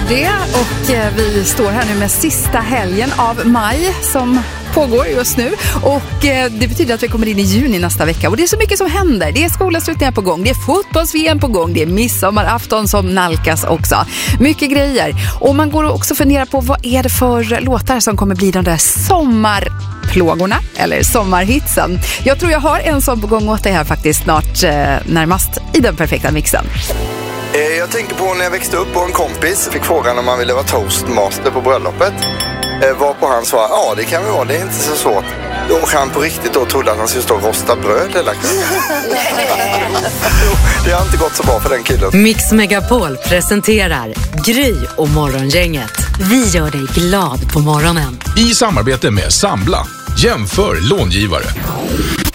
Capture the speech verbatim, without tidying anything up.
det, och vi står här nu med sista helgen av maj som pågår just nu, och det betyder att vi kommer in i juni nästa vecka, och det är så mycket som händer. Det är skolavslutningar på gång, det är fotbolls-V M på gång, det är midsommarafton som nalkas också. Mycket grejer, och man går också fundera på vad är det för låtar som kommer bli de där sommarplågorna eller sommarhitsen. Jag tror jag har en sån på gång åt dig här faktiskt snart, närmast i den perfekta mixen. Jag tänker på när jag växte upp och en kompis fick frågan om han ville vara toastmaster på bröllopet. Var på han svarade, ja det kan vi vara, det är inte så svårt. Då han på riktigt då trodde att han skulle stå och rosta bröd eller det har inte gått så bra för den killen. Mix Megapol presenterar Gry och Morgongänget. Vi gör dig glad på morgonen. I samarbete med Sambla. Jämför långivare.